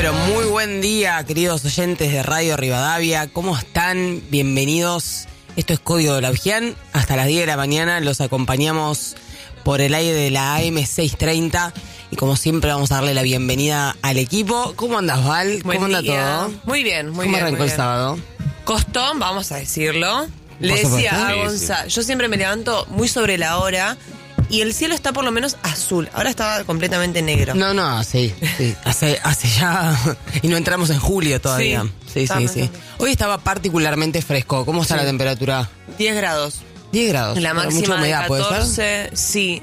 pero muy buen día, queridos oyentes de Radio Rivadavia. ¿Cómo están? Bienvenidos. Esto es Código de la Augian. Hasta las 10 de la mañana los acompañamos por el aire de la AM630. Y como siempre vamos a darle la bienvenida al equipo. ¿Cómo andas, Val? ¿Cómo anda todo? Muy bien, muy bien. ¿Cómo arrancó muy el bien. sábado? Costó, vamos a decirlo. Le Por decía supuesto. a Gonzalo, yo siempre me levanto muy sobre la hora y el cielo está por lo menos azul. Ahora estaba completamente negro. No, sí. Hace ya... Y no entramos en julio todavía. Sí. Hoy estaba particularmente fresco. ¿Cómo está la temperatura? 10 grados. 10 grados. La Pero máxima mucha humedad, de ¿puede 14, ser? sí,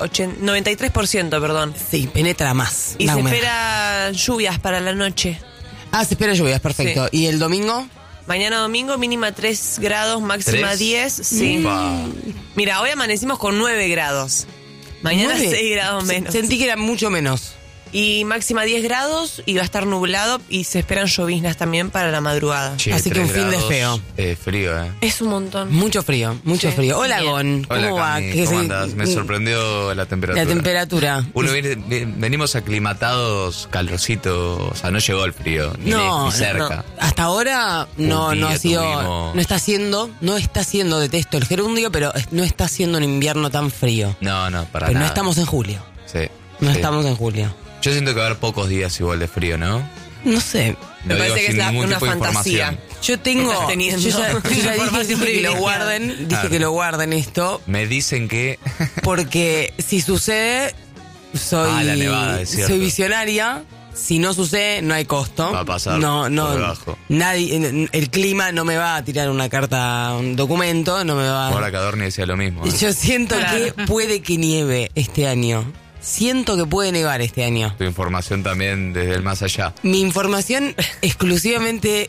93%, perdón. Sí, penetra más. Y la se humedad. espera lluvias para la noche. Ah, se espera lluvias, perfecto. ¿Y el domingo? Mañana domingo, mínima 3 grados, máxima 3. 10. Sí. Ufa. Mira, hoy amanecimos con 9 grados. Mañana 9. 6 grados menos. Sentí que era mucho menos. Y máxima 10 grados y va a estar nublado y se esperan lloviznas también para la madrugada. Che, Así que 3 un fin de grados, feo. Frío, Es un montón. Mucho frío. Sí. Hola, Bien. Gon. ¿Cómo Hola, va? Cami, ¿Qué ¿cómo se- andas? Me sorprendió la temperatura. La temperatura. Venimos aclimatados, calorcito, o sea, no llegó el frío, ni No, cerca. hasta ahora no Un día ha sido, tuvimos- no está siendo, detesto el gerundio, pero no está siendo un invierno tan frío. No, para Pero nada. no estamos en julio. Sí, No sí. estamos en julio. Yo siento que va a haber pocos días igual de frío, ¿no? No sé. Me Lo parece digo que es sin ningún una tipo de fantasía. información. Yo tengo, Estás teniendo yo ya dije información que lo privilegiada. guarden, dije Claro. que lo guarden esto, Me dicen que... porque si sucede, soy, La nevada, es cierto. soy visionaria. Si no sucede, no hay costo. Va a pasar No, por debajo. nadie, el clima no me va a tirar una carta, un documento, no me va. Ahora Cadorni decía lo mismo. ¿eh? Yo siento Claro. que puede que nieve este año. Siento que puede nevar este año. Tu información también desde el más allá. Mi información exclusivamente,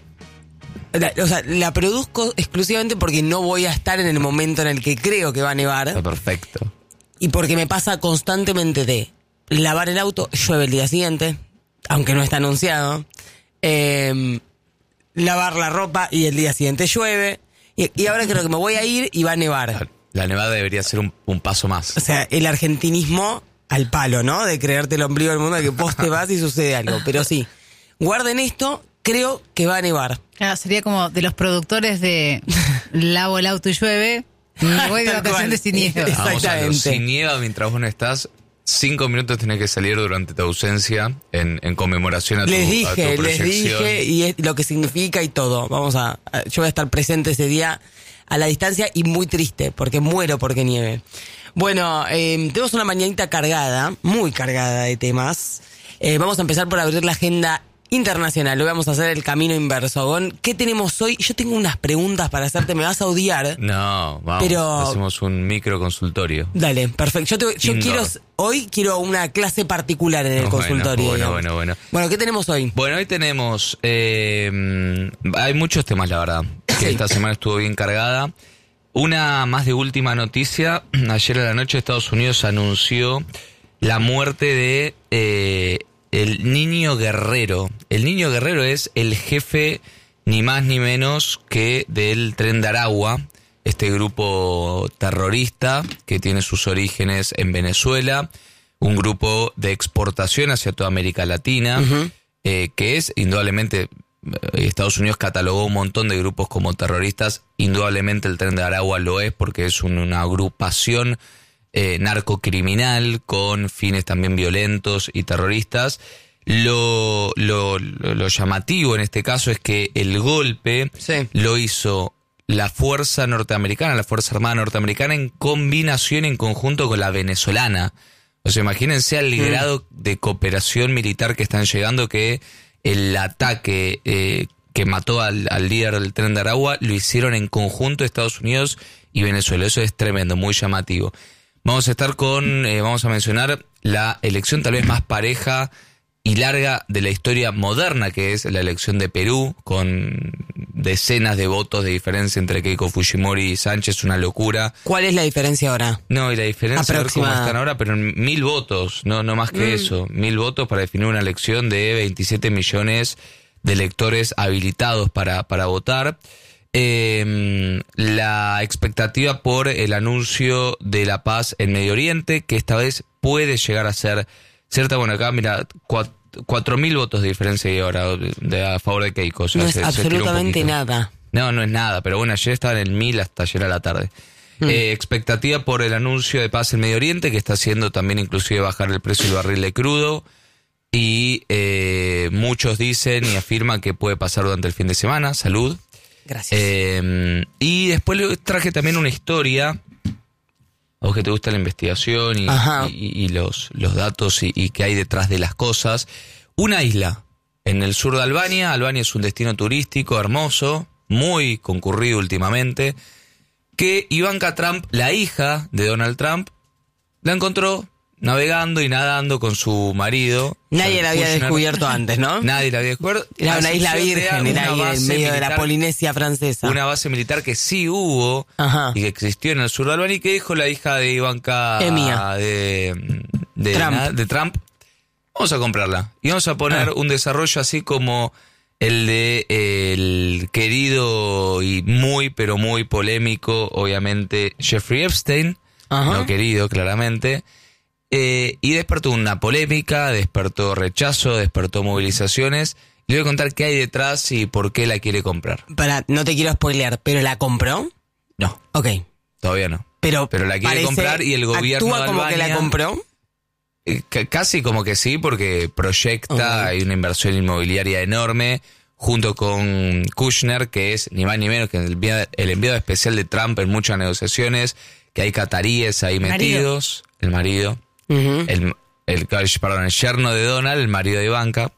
la produzco exclusivamente porque no voy a estar en el momento en el que creo que va a Está nevar perfecto. y porque me pasa constantemente de lavar el auto, llueve el día siguiente, aunque no está anunciado, lavar la ropa y el día siguiente llueve y ahora creo que me voy a ir y va a nevar. La nevada debería ser un paso más. O sea, el argentinismo al palo, ¿no? De creerte el ombligo del mundo, de que vos te vas y sucede algo. Pero sí, guarden esto, creo que va a nevar. Claro, sería como de los productores de Lavo el auto y llueve, me voy de Tal vacaciones cual. sin nieve. Vamos a lo, Exactamente. si nieva mientras vos no estás, 5 minutos tenés que salir durante tu ausencia en conmemoración a tu, Les a tu dije proyección. y es lo que significa y todo. Yo voy a estar presente ese día a la distancia y muy triste, porque muero porque nieve. Bueno, tenemos una mañanita cargada, muy cargada de temas. Vamos a empezar por abrir la agenda internacional. Hoy vamos a hacer el camino inverso. Gon, ¿qué tenemos hoy? Yo tengo unas preguntas para hacerte, me vas a odiar. No, vamos, Pero- hacemos un micro consultorio. Dale, perfecto. Yo Indoor. quiero una clase particular en el Bueno, consultorio. bueno, digamos. bueno. Bueno, ¿qué tenemos hoy? Bueno, hoy tenemos... hay muchos temas, la verdad. Que Sí. esta semana estuvo bien cargada. Una más de última noticia. Ayer a la noche Estados Unidos anunció la muerte de el Niño Guerrero. El Niño Guerrero es el jefe ni más ni menos que del Tren de Aragua, este grupo terrorista que tiene sus orígenes en Venezuela, un grupo de exportación hacia toda América Latina, que es indudablemente... Estados Unidos catalogó un montón de grupos como terroristas. Indudablemente el Tren de Aragua lo es porque es una agrupación narcocriminal con fines también violentos y terroristas. Lo llamativo en este caso es que el golpe Sí. lo hizo la Fuerza Norteamericana, la Fuerza Armada Norteamericana, en combinación, en conjunto con la venezolana. O sea, imagínense al grado de cooperación militar que están llegando, que el ataque que mató al líder del Tren de Aragua lo hicieron en conjunto Estados Unidos y Venezuela. Eso es tremendo, muy llamativo. Vamos a mencionar la elección tal vez más pareja y larga de la historia moderna, que es la elección de Perú, con decenas de votos de diferencia entre Keiko Fujimori y Sánchez, una locura. ¿Cuál es la diferencia ahora? No, y la diferencia, a ver cómo Aproximada. están ahora, pero en 1.000 votos, no más que eso. 1.000 votos para definir una elección de 27 millones de electores habilitados para votar. La expectativa por el anuncio de la paz en Medio Oriente, que esta vez puede llegar a ser cierta. Bueno, acá mira, 4.000 votos de diferencia y ahora a favor de Keiko. O sea, No es se tiró un absolutamente poquito. nada. No es nada, pero bueno, ayer estaba en el 1000 hasta ayer a la tarde. Expectativa por el anuncio de paz en Medio Oriente, que está haciendo también inclusive bajar el precio del barril de crudo. Y muchos dicen y afirman que puede pasar durante el fin de semana. Salud. Gracias. Y después le traje también una historia. A vos que te gusta la investigación y los datos y qué hay detrás de las cosas. Una isla en el sur de Albania. Albania es un destino turístico hermoso, muy concurrido últimamente, que Ivanka Trump, la hija de Donald Trump, la encontró navegando y nadando con su marido. Nadie la había Kushner. descubierto antes, ¿no? Nadie la había descubierto. Era una isla virgen, era ahí en medio de la Polinesia francesa. Una base militar que sí hubo Ajá. y que existió en el sur de Albania. ¿Y que dijo la hija de Ivanka Mía. de Trump? Vamos a comprarla y vamos a poner un desarrollo así como el de el querido y muy pero muy polémico, obviamente, Jeffrey Epstein. Ajá. No querido, claramente. Y despertó una polémica, despertó rechazo, despertó movilizaciones. Le voy a contar qué hay detrás y por qué la quiere comprar. No te quiero spoilear, ¿pero la compró? No, Ok. todavía no. Pero la quiere parece- comprar y el gobierno ¿actúa de como que la Albania- compró? Casi como que sí, porque proyecta, hay una inversión inmobiliaria enorme, junto con Kushner, que es ni más ni menos que el enviado especial de Trump en muchas negociaciones, que hay cataríes ahí metidos, el marido, Ujú. el yerno de Donald, el marido de Ivanka,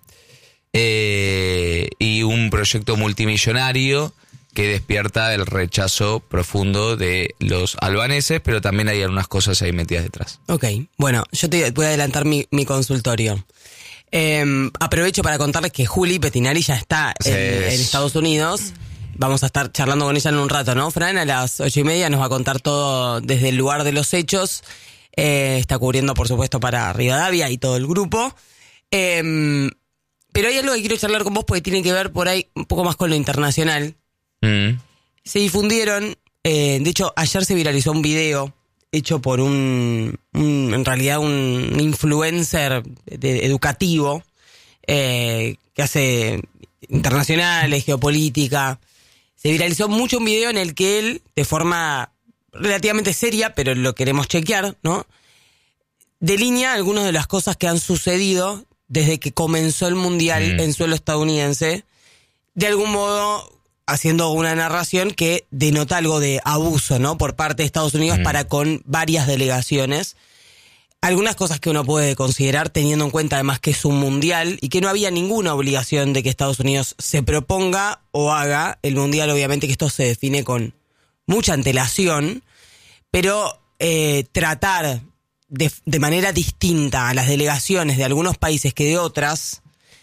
y un proyecto multimillonario que despierta el rechazo profundo de los albaneses, pero también hay algunas cosas ahí metidas detrás. Ok, bueno, yo te voy a adelantar mi consultorio. Aprovecho para contarles que Juli Petinari ya está en Estados Unidos. Vamos a estar charlando con ella en un rato, ¿no, Fran? A las 8:30 nos va a contar todo desde el lugar de los hechos. Está cubriendo, por supuesto, para Rivadavia y todo el grupo. Pero hay algo que quiero charlar con vos porque tiene que ver por ahí un poco más con lo internacional. Se difundieron, de hecho ayer se viralizó un video hecho por en realidad un influencer educativo que hace internacionales, geopolítica. Se viralizó mucho un video en el que él, de forma relativamente seria, pero lo queremos chequear, ¿no?, delinea algunas de las cosas que han sucedido desde que comenzó el Mundial en suelo estadounidense, de algún modo haciendo una narración que denota algo de abuso, ¿no?, por parte de Estados Unidos para con varias delegaciones. Algunas cosas que uno puede considerar teniendo en cuenta además que es un mundial y que no había ninguna obligación de que Estados Unidos se proponga o haga el mundial. Obviamente que esto se define con mucha antelación, pero tratar de manera distinta a las delegaciones de algunos países que de otras,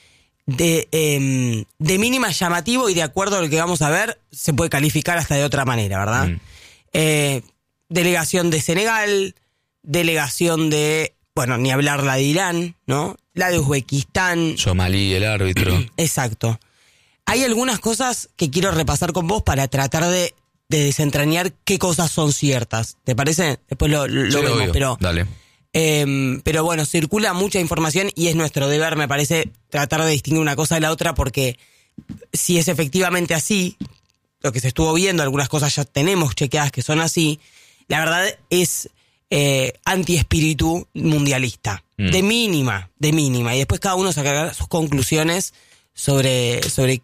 de mínima llamativo y de acuerdo a lo que vamos a ver, se puede calificar hasta de otra manera, ¿verdad? Delegación de Senegal, delegación de, bueno, ni hablar la de Irán, ¿no? La de Uzbekistán. Somalí, el árbitro. Exacto. Hay algunas cosas que quiero repasar con vos para tratar de desentrañar qué cosas son ciertas. ¿Te parece? Después lo Sí, vemos, obvio. pero... Dale. Pero bueno, circula mucha información y es nuestro deber, me parece, tratar de distinguir una cosa de la otra, porque si es efectivamente así, lo que se estuvo viendo, algunas cosas ya tenemos chequeadas que son así, la verdad es anti-espíritu mundialista, de mínima, y después cada uno sacará sus conclusiones sobre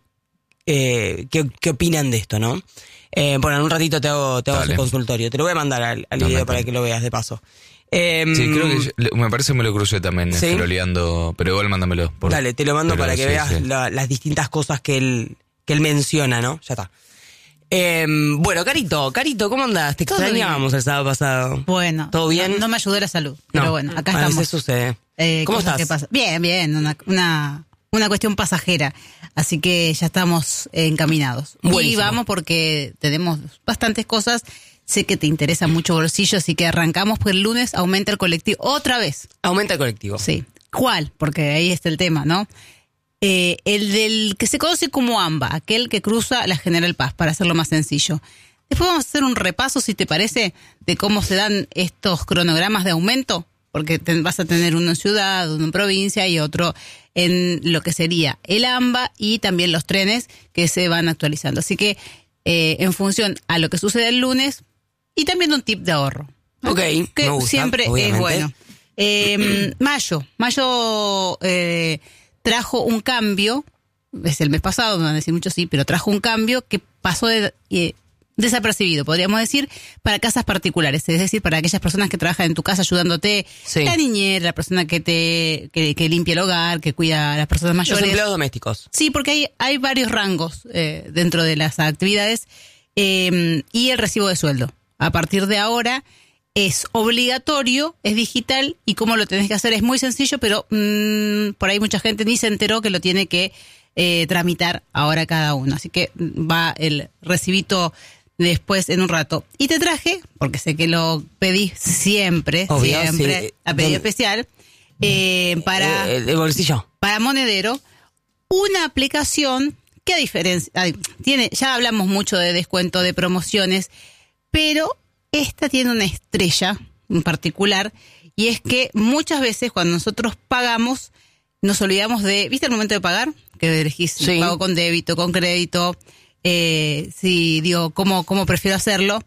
qué opinan de esto, ¿no? Bueno, en un ratito te hago su consultorio, te lo voy a mandar al video para que lo veas de paso. Sí, creo que me parece que me lo crucé también, ¿sí? scrolleando, pero igual mándamelo. Dale, te lo mando pero para que sí, veas sí. las distintas cosas que él menciona, ¿no? Ya está. Bueno, Carito, ¿cómo andás? Te Todo extrañábamos el sábado pasado. Bueno. ¿Todo bien? No me ayudó la salud, pero bueno, acá a estamos. veces sucede. ¿Cómo Cosas estás? que pasan. Bien, una cuestión pasajera. Así que ya estamos encaminados. Buenísimo. Y vamos porque tenemos bastantes cosas. Sé que te interesa mucho bolsillo, así que arrancamos porque el lunes aumenta el colectivo. Otra vez. Aumenta el colectivo. Sí. ¿Cuál? Porque ahí está el tema, ¿no? El del que se conoce como AMBA, aquel que cruza la General Paz, para hacerlo más sencillo. Después vamos a hacer un repaso, si te parece, de cómo se dan estos cronogramas de aumento, porque vas a tener uno en ciudad, uno en provincia y otro en lo que sería el AMBA y también los trenes que se van actualizando. Así que en función a lo que sucede el lunes y también un tip de ahorro. Ok, que me gusta, siempre obviamente. es bueno. Mayo trajo un cambio, es el mes pasado, me van a decir muchos sí, pero trajo un cambio que pasó desapercibido, podríamos decir, para casas particulares, es decir, para aquellas personas que trabajan en tu casa ayudándote, Sí. la niñera, la persona que limpia el hogar, que cuida a las personas Los mayores. empleados domésticos. Sí, porque hay varios rangos dentro de las actividades y el recibo de sueldo. A partir de ahora es obligatorio, es digital y cómo lo tenés que hacer es muy sencillo, pero por ahí mucha gente ni se enteró que lo tiene que tramitar ahora cada uno. Así que va el recibito después en un rato. Y te traje, porque sé que lo pedís siempre, Obvio, siempre, sí. a pedido especial, para... El bolsillo. para Monedero, una aplicación que a diferencia, tiene, ya hablamos mucho de descuento, de promociones, pero esta tiene una estrella en particular, y es que muchas veces cuando nosotros pagamos, nos olvidamos de, ¿viste el momento de pagar? Que elegís, Sí. pago con débito, con crédito, si digo, ¿cómo prefiero hacerlo?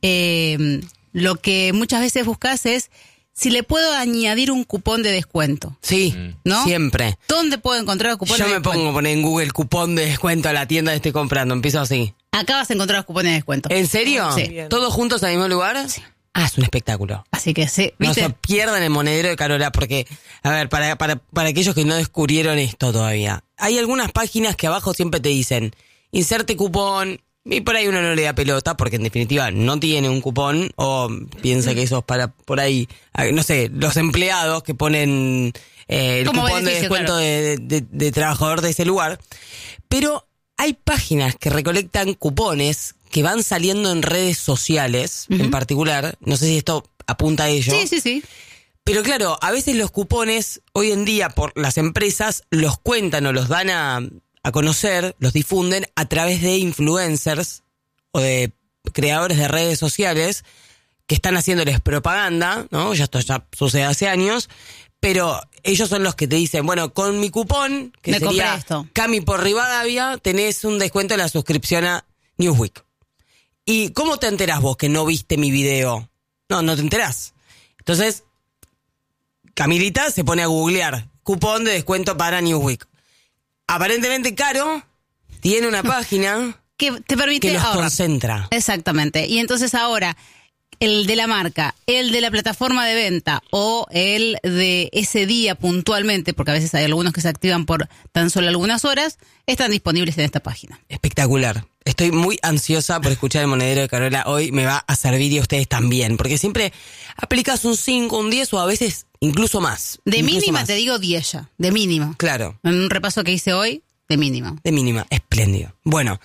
Lo que muchas veces buscas es si le puedo añadir un cupón de descuento, Sí, ¿no? siempre. ¿Dónde puedo encontrar el cupón Yo de me descuento? pongo a poner en Google cupón de descuento a la tienda que estoy comprando. Empiezo así. Acá vas a encontrar los cupones de descuento. ¿En serio? Sí. ¿Todos juntos al mismo lugar? Sí. Ah, es un espectáculo. Así que sí, No ¿viste? se pierdan el monedero de Carola porque, a ver, para aquellos que no descubrieron esto todavía, hay algunas páginas que abajo siempre te dicen, inserte cupón, y por ahí uno no le da pelota porque en definitiva no tiene un cupón o piensa que eso es para, por ahí, no sé, los empleados que ponen el Como cupón de beneficio, descuento claro. de trabajador de ese lugar. Pero hay páginas que recolectan cupones que van saliendo en redes sociales, en particular, no sé si esto apunta a ello. Sí. Pero claro, a veces los cupones, hoy en día, por las empresas, los cuentan o los dan a conocer, los difunden a través de influencers o de creadores de redes sociales que están haciéndoles propaganda, ¿no? Esto ya sucede hace años, pero ellos son los que te dicen, bueno, con mi cupón, que Me compré sería esto. Cami por Rivadavia, tenés un descuento en la suscripción a Newsweek. ¿Y cómo te enterás vos que no viste mi video? No te enterás. Entonces, Camilita se pone a googlear cupón de descuento para Newsweek. Aparentemente Caro tiene una página Que te permite que los ahorrar. concentra. Exactamente. Y entonces ahora, el de la marca, el de la plataforma de venta o el de ese día puntualmente, porque a veces hay algunos que se activan por tan solo algunas horas, están disponibles en esta página. Espectacular. Estoy muy ansiosa por escuchar el monedero de Carola. Hoy me va a servir y a ustedes también, porque siempre aplicas un 5, un 10 o a veces incluso más. De Incluso mínima más. te digo 10 ya, de mínima. Claro. En un repaso que hice hoy, de mínima. De mínima, espléndido. Bueno,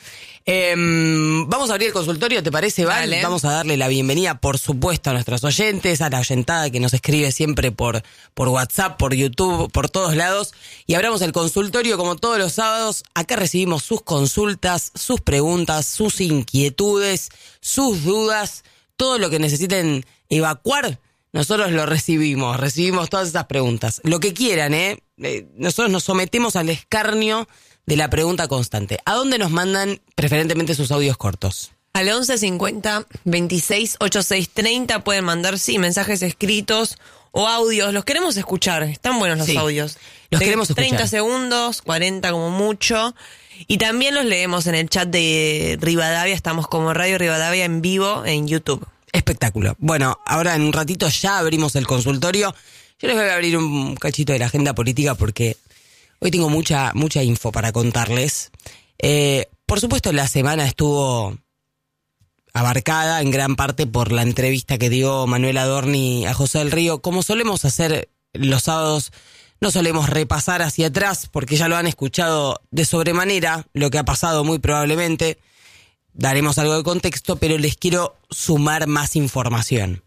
vamos a abrir el consultorio, ¿te parece, Val? Dale. Vamos a darle la bienvenida, por supuesto, a nuestros oyentes, a la oyentada que nos escribe siempre por WhatsApp, por YouTube, por todos lados. Y abramos el consultorio como todos los sábados. Acá recibimos sus consultas, sus preguntas, sus inquietudes, sus dudas, todo lo que necesiten evacuar. Nosotros lo recibimos todas esas preguntas. Lo que quieran, nosotros nos sometemos al escarnio de la pregunta constante. ¿A dónde nos mandan preferentemente sus audios cortos? Al 11 50 26 86 30 pueden mandar, sí, mensajes escritos o audios. Los queremos escuchar. Están buenos los Sí, audios. los De queremos escuchar. 30 segundos, 40 como mucho. Y también los leemos en el chat de Rivadavia. Estamos como Radio Rivadavia en vivo en YouTube. Espectáculo. Bueno, ahora en un ratito ya abrimos el consultorio. Yo les voy a abrir un cachito de la agenda política porque hoy tengo mucha info para contarles. Por supuesto, la semana estuvo abarcada en gran parte por la entrevista que dio Manuel Adorni a José del Río. Como solemos hacer los sábados, no solemos repasar hacia atrás porque ya lo han escuchado de sobremanera, lo que ha pasado muy probablemente. Daremos algo de contexto, pero les quiero sumar más información.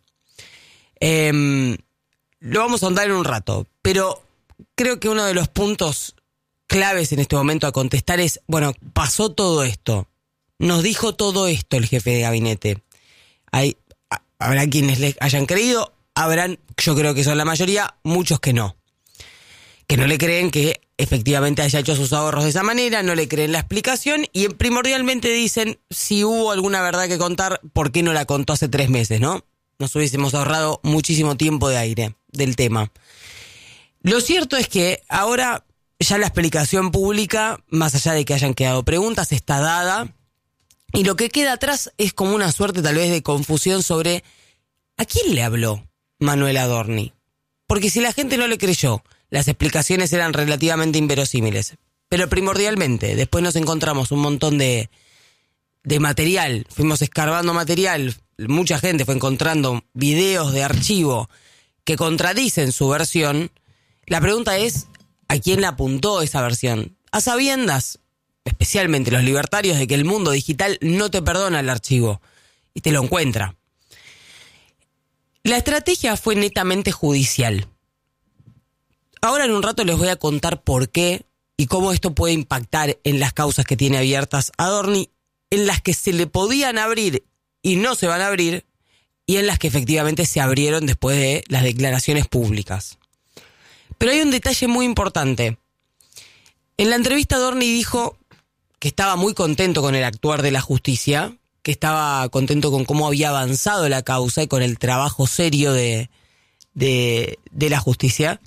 Lo vamos a ahondar en un rato, pero creo que uno de los puntos claves en este momento a contestar es, bueno, pasó todo esto, nos dijo todo esto el jefe de gabinete. Habrá quienes le hayan creído, habrán, yo creo que son la mayoría, muchos que no. que no le creen que efectivamente haya hecho sus ahorros de esa manera, no le creen la explicación y primordialmente dicen, si hubo alguna verdad que contar, ¿por qué no la contó hace 3 meses, no? Nos hubiésemos ahorrado muchísimo tiempo de aire del tema. Lo cierto es que ahora ya la explicación pública, más allá de que hayan quedado preguntas, está dada. Y lo que queda atrás es como una suerte tal vez de confusión sobre ¿a quién le habló Manuel Adorni? Porque si la gente no le creyó, las explicaciones eran relativamente inverosímiles. Pero primordialmente, después nos encontramos un montón de material, fuimos escarbando material, mucha gente fue encontrando videos de archivo que contradicen su versión. La pregunta es, ¿a quién le apuntó esa versión? A sabiendas, especialmente los libertarios, de que el mundo digital no te perdona el archivo y te lo encuentra. La estrategia fue netamente judicial. Ahora en un rato les voy a contar por qué y cómo esto puede impactar en las causas que tiene abiertas Adorni, en las que se le podían abrir y no se van a abrir, y en las que efectivamente se abrieron después de las declaraciones públicas. Pero hay un detalle muy importante. En la entrevista Adorni dijo que estaba muy contento con el actuar de la justicia, que estaba contento con cómo había avanzado la causa y con el trabajo serio de la justicia.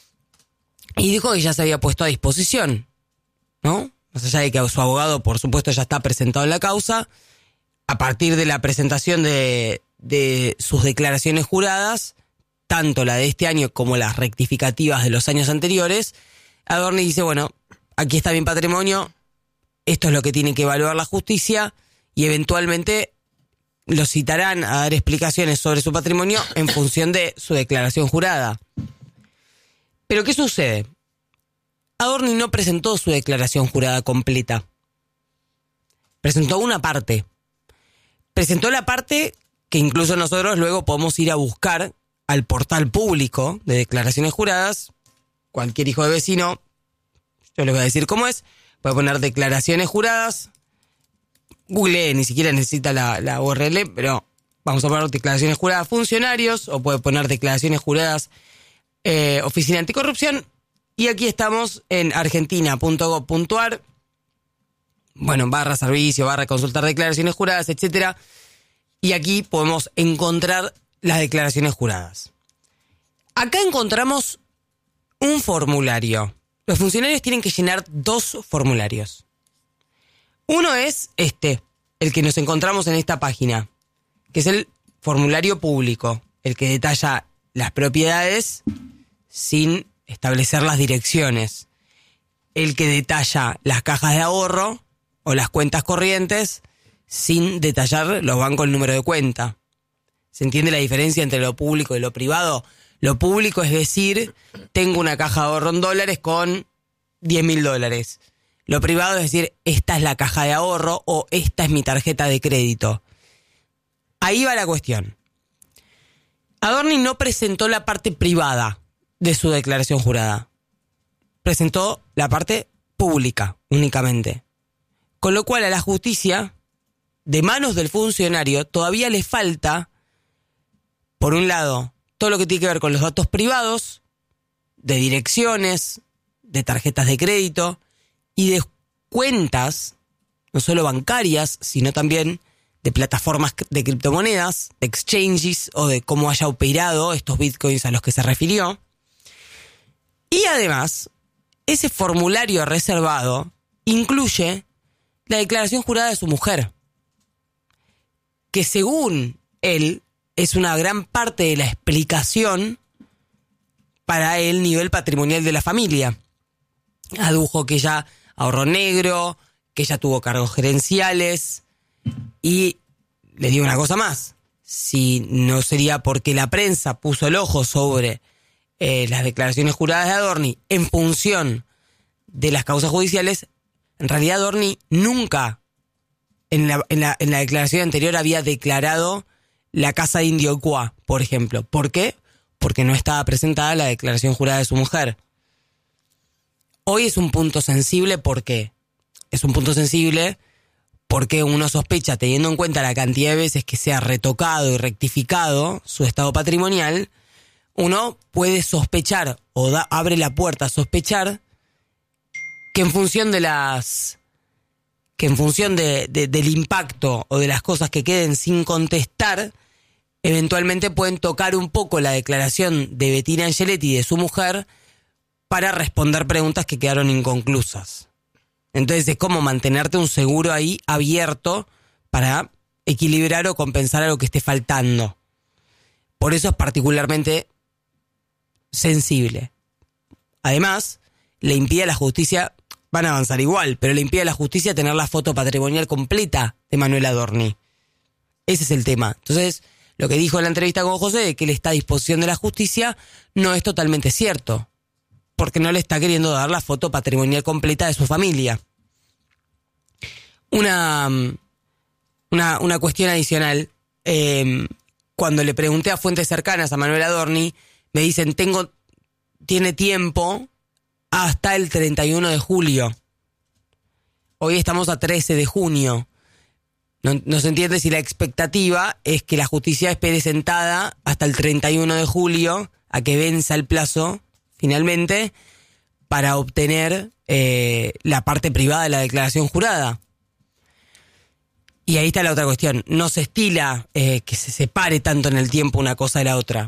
Y dijo que ya se había puesto a disposición, ¿no? Más allá de que su abogado, por supuesto, ya está presentado en la causa, a partir de la presentación de sus declaraciones juradas, tanto la de este año como las rectificativas de los años anteriores, Adorni dice, bueno, aquí está mi patrimonio, esto es lo que tiene que evaluar la justicia, y eventualmente lo citarán a dar explicaciones sobre su patrimonio en función de su declaración jurada. Pero ¿qué sucede? Adorni no presentó su declaración jurada completa. Presentó una parte. Presentó la parte que incluso nosotros luego podemos ir a buscar al portal público de declaraciones juradas. Cualquier hijo de vecino, yo les voy a decir cómo es, puede poner declaraciones juradas. Google ni siquiera necesita la URL, pero vamos a poner declaraciones juradas funcionarios, o puede poner declaraciones juradas Oficina Anticorrupción, y aquí estamos en argentina.gov.ar, bueno, /servicio, /consultar declaraciones juradas, etcétera, y aquí podemos encontrar las declaraciones juradas. Acá encontramos un formulario. Los funcionarios tienen que llenar 2 formularios. Uno es el que nos encontramos en esta página, que es el formulario público, el que detalla las propiedades sin establecer las direcciones, el que detalla las cajas de ahorro o las cuentas corrientes sin detallar los bancos, el número de cuenta. ¿Se entiende la diferencia entre lo público y lo privado? Lo público es decir, tengo una caja de ahorro en dólares con $10.000. Lo privado es decir, esta es la caja de ahorro o esta es mi tarjeta de crédito. Ahí va la cuestión. Adorni no presentó la parte privada de su declaración jurada. Presentó la parte pública únicamente. Con lo cual a la justicia, de manos del funcionario, todavía le falta, por un lado, todo lo que tiene que ver con los datos privados, de direcciones, de tarjetas de crédito y de cuentas, no solo bancarias, sino también de plataformas de criptomonedas, de exchanges o de cómo haya operado estos bitcoins a los que se refirió. Y además, ese formulario reservado incluye la declaración jurada de su mujer, que según él es una gran parte de la explicación para el nivel patrimonial de la familia. Adujo que ella ahorró negro, que ella tuvo cargos gerenciales, y le digo una cosa más, si no sería porque la prensa puso el ojo sobre las declaraciones juradas de Adorni en función de las causas judiciales, en realidad Adorni nunca en la declaración anterior había declarado la casa de Indio Qua, por ejemplo. ¿Por qué? Porque no estaba presentada la declaración jurada de su mujer. Hoy es un punto sensible, ¿por qué? Es un punto sensible porque uno sospecha, teniendo en cuenta la cantidad de veces que se ha retocado y rectificado su estado patrimonial, uno puede sospechar o abre la puerta a sospechar que en función de del impacto o de las cosas que queden sin contestar, eventualmente pueden tocar un poco la declaración de Bettina Angeletti y de su mujer para responder preguntas que quedaron inconclusas. Entonces es como mantenerte un seguro ahí abierto para equilibrar o compensar algo que esté faltando. Por eso es particularmente sensible. Además, le impide a la justicia, van a avanzar igual, pero le impide a la justicia tener la foto patrimonial completa de Manuel Adorni. Ese es el tema. Entonces, lo que dijo en la entrevista con José de que él está a disposición de la justicia no es totalmente cierto, porque no le está queriendo dar la foto patrimonial completa de su familia. Una cuestión adicional, cuando le pregunté a fuentes cercanas a Manuel Adorni, me dicen, tiene tiempo hasta el 31 de julio. Hoy estamos a 13 de junio. No se entiende si la expectativa es que la justicia espere sentada hasta el 31 de julio a que venza el plazo, finalmente, para obtener la parte privada de la declaración jurada. Y ahí está la otra cuestión. No se estila que se separe tanto en el tiempo una cosa de la otra.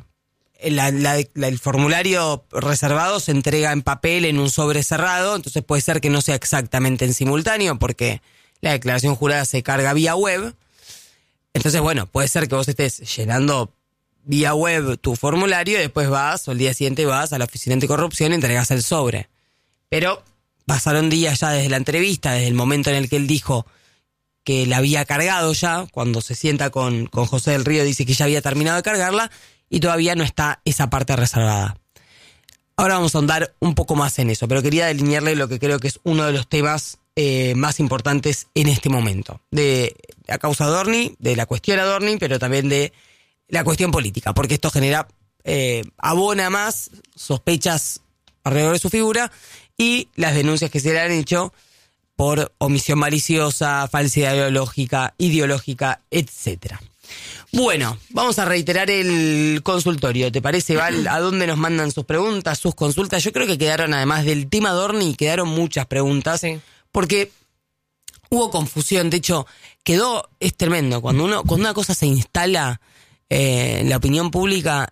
El formulario reservado se entrega en papel en un sobre cerrado, entonces puede ser que no sea exactamente en simultáneo porque la declaración jurada se carga vía web. Entonces, bueno, puede ser que vos estés llenando vía web tu formulario y después vas, o el día siguiente vas a la oficina anticorrupción y entregas el sobre. Pero pasaron días ya desde la entrevista, desde el momento en el que él dijo que la había cargado ya, cuando se sienta con José del Río dice que ya había terminado de cargarla y todavía no está esa parte reservada. Ahora vamos a ahondar un poco más en eso, pero quería delinearle lo que creo que es uno de los temas más importantes en este momento. De la causa Adorni, de la cuestión Adorni, pero también de la cuestión política, porque esto genera, abona más sospechas alrededor de su figura y las denuncias que se le han hecho por omisión maliciosa, falsedad ideológica, etcétera. Bueno, vamos a reiterar el consultorio. ¿Te parece, Val? ¿A dónde nos mandan sus preguntas, sus consultas? Yo creo que quedaron, además del tema Adorni, quedaron muchas preguntas. Sí. Porque hubo confusión. De hecho, es tremendo. Cuando una cosa se instala en la opinión pública,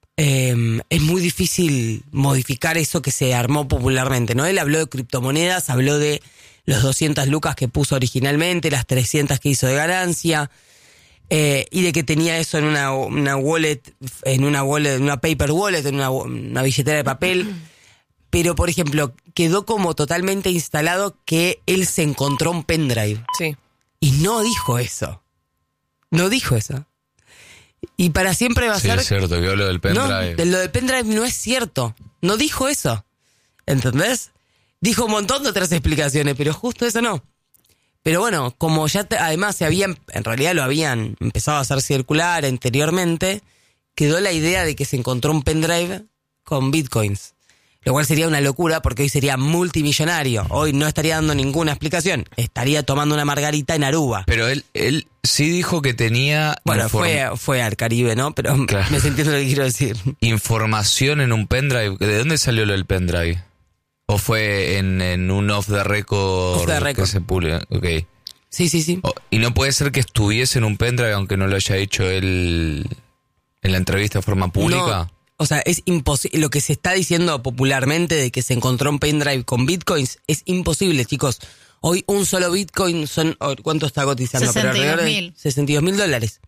es muy difícil modificar eso que se armó popularmente, ¿no? Él habló de criptomonedas, habló de los 200 lucas que puso originalmente, las 300 que hizo de ganancia, y de que tenía eso en una wallet, en una paper wallet, en una billetera de papel. Pero, por ejemplo, quedó como totalmente instalado que él se encontró un pendrive. Sí. Y no dijo eso. No dijo eso. Y para siempre va a ser... Sí, es cierto, que hablo del pendrive. No, lo del pendrive no es cierto. No dijo eso. ¿Entendés? Dijo un montón de otras explicaciones, pero justo eso no. Pero bueno, como ya además en realidad lo habían empezado a hacer circular anteriormente, quedó la idea de que se encontró un pendrive con bitcoins. Lo cual sería una locura porque hoy sería multimillonario. Hoy no estaría dando ninguna explicación. Estaría tomando una margarita en Aruba. Pero él sí dijo que tenía... Bueno, fue al Caribe, ¿no? Pero claro, me entiendo lo que quiero decir. Información en un pendrive. ¿De dónde salió lo del pendrive? ¿O fue en un off the record que se publica? Okay. Sí. Y no puede ser que estuviese en un pendrive aunque no lo haya hecho él en la entrevista de forma pública. No. O sea, es imposible. Lo que se está diciendo popularmente de que se encontró un pendrive con bitcoins es imposible, chicos. Hoy un solo bitcoin son... ¿Cuánto está cotizando? 62.000. $62.000.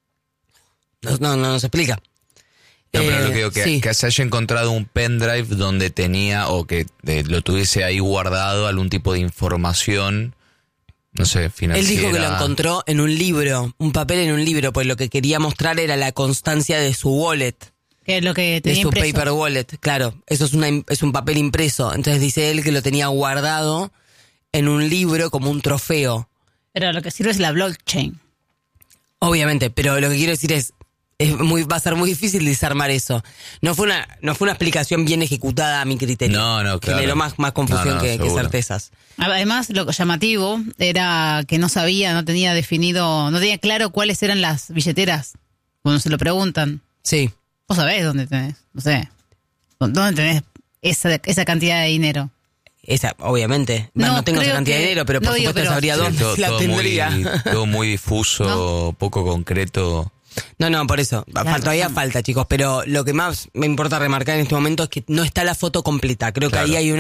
No se explica. No, pero lo que digo, sí. Que se haya encontrado un pendrive donde tenía, o que lo tuviese ahí guardado algún tipo de información, no sé, financiera. Él dijo que lo encontró en un libro, un papel en un libro, pues lo que quería mostrar era la constancia de su wallet. Que es lo que tenía de su impreso. paper wallet, claro. Eso es un papel impreso. Entonces dice él que lo tenía guardado en un libro como un trofeo. Pero lo que sirve es la blockchain. Obviamente, pero lo que quiero decir va a ser muy difícil desarmar eso. No fue una explicación bien ejecutada a mi criterio. No, claro. Generó más confusión que certezas. Además, lo llamativo era que no tenía claro cuáles eran las billeteras cuando se lo preguntan. Sí. Vos sabés dónde tenés, no sé, dónde tenés esa cantidad de dinero. Esa, obviamente. No tengo esa cantidad de dinero, pero por supuesto sabría dónde la tendría. Todo muy difuso, ¿no? Poco concreto. No, por eso. Todavía falta, chicos. Pero lo que más me importa remarcar en este momento es que no está la foto completa. Creo que ahí hay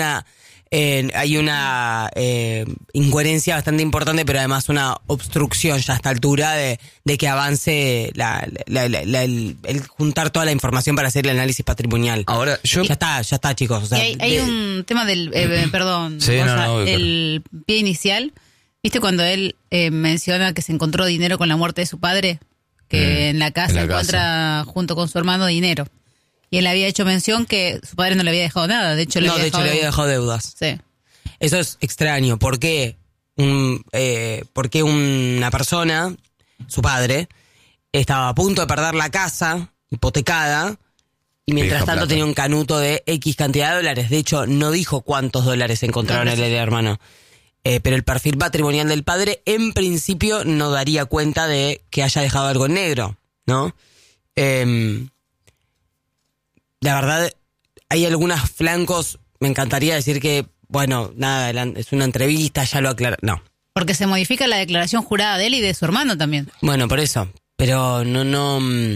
una incoherencia bastante importante, pero además una obstrucción ya a esta altura de que avance el juntar toda la información para hacer el análisis patrimonial. Ahora, Ya está, chicos. O sea, hay un tema del, perdón, sí, el pie inicial. ¿Viste cuando él menciona que se encontró dinero con la muerte de su padre? Que en la casa encuentra junto con su hermano dinero. Y él había hecho mención que su padre no le había dejado nada. De hecho, le había dejado deudas. Sí. Eso es extraño. ¿Por qué? Porque una persona, su padre, estaba a punto de perder la casa, hipotecada, y mientras tanto tenía un canuto de X cantidad de dólares. De hecho, no dijo cuántos dólares encontraron él y el hermano. Pero el perfil patrimonial del padre, en principio, no daría cuenta de que haya dejado algo en negro, ¿no? La verdad, hay algunos flancos, me encantaría decir que, bueno, nada, es una entrevista, ya lo aclaré. No. Porque se modifica la declaración jurada de él y de su hermano también. Bueno, por eso. Pero no,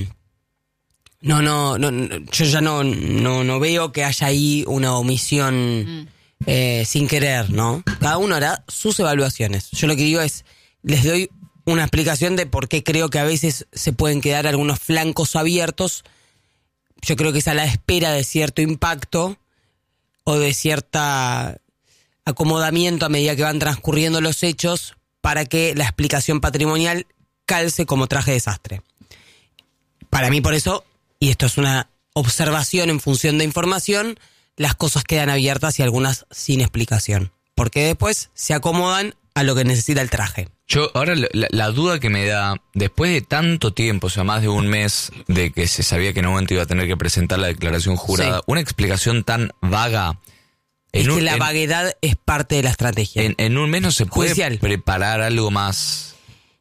yo ya no veo que haya ahí una omisión sin querer, ¿no? Cada uno hará sus evaluaciones. Yo lo que digo es, les doy una explicación de por qué creo que a veces se pueden quedar algunos flancos abiertos. Yo creo que es a la espera de cierto impacto o de cierta acomodamiento a medida que van transcurriendo los hechos para que la explicación patrimonial calce como traje de desastre. Para mí, por eso, y esto es una observación en función de información, las cosas quedan abiertas y algunas sin explicación, porque después se acomodan a lo que necesita el traje. Yo, ahora la duda que me da, después de tanto tiempo, o sea, más de un mes de que se sabía que en un momento iba a tener que presentar la declaración jurada, una explicación tan vaga. Es que la vaguedad es parte de la estrategia. En un mes no se puede preparar algo más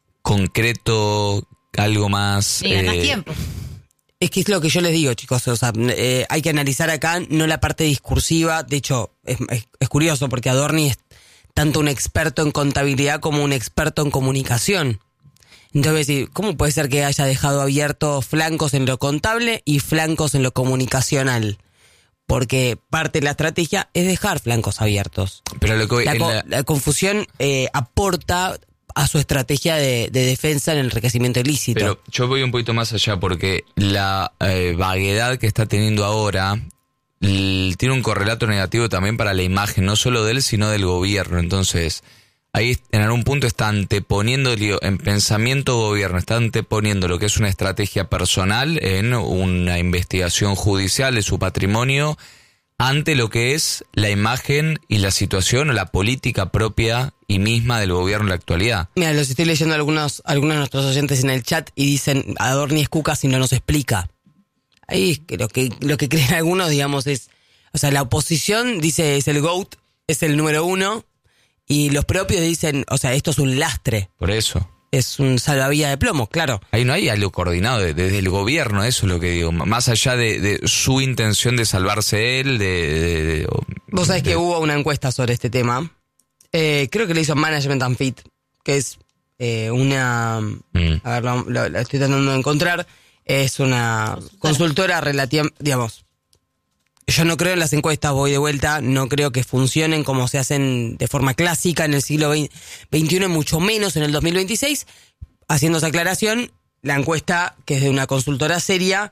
concreto, algo más... Y ganas tiempo. Es que es lo que yo les digo, chicos, o sea, hay que analizar acá no la parte discursiva. De hecho, es curioso porque Adorni es tanto un experto en contabilidad como un experto en comunicación. Entonces, ¿cómo puede ser que haya dejado abiertos flancos en lo contable y flancos en lo comunicacional? Porque parte de la estrategia es dejar flancos abiertos. Pero la confusión aporta a su estrategia de defensa en el enriquecimiento ilícito. Pero yo voy un poquito más allá porque la vaguedad que está teniendo ahora tiene un correlato negativo también para la imagen, no solo de él, sino del gobierno. Entonces, ahí en algún punto está anteponiendo, en pensamiento gobierno, está anteponiendo lo que es una estrategia personal en una investigación judicial de su patrimonio ante lo que es la imagen y la situación o la política propia y misma del gobierno en la actualidad. Mira, los estoy leyendo algunos de nuestros oyentes en el chat y dicen, Adorni es cuca si no nos explica. Ahí lo que creen algunos, digamos, es... O sea, la oposición dice es el GOAT, es el número uno, y los propios dicen, o sea, esto es un lastre. Por eso. Es un salvavidas de plomo, claro. Ahí no hay algo coordinado desde el gobierno, eso es lo que digo. Más allá de su intención de salvarse él, Vos sabés que hubo una encuesta sobre este tema. Creo que le hizo Management and Fit, que es una... A ver, lo estoy tratando de encontrar. Es una consultora relativa, digamos... Yo no creo en las encuestas, voy de vuelta, no creo que funcionen como se hacen de forma clásica en el siglo XXI, mucho menos en el 2026. Haciendo esa aclaración, la encuesta, que es de una consultora seria,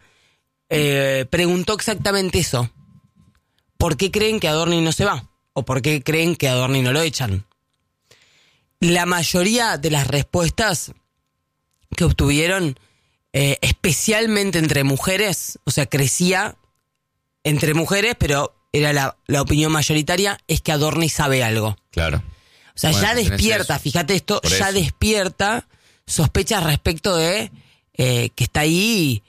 preguntó exactamente eso. ¿Por qué creen que Adorni no se va? ¿O por qué creen que Adorni no lo echan? La mayoría de las respuestas que obtuvieron, especialmente entre mujeres, o sea, crecía entre mujeres, pero era la opinión mayoritaria, es que Adorni sabe algo. Claro. O sea, bueno, ya despierta, fíjate esto, ya despierta sospechas respecto de que está ahí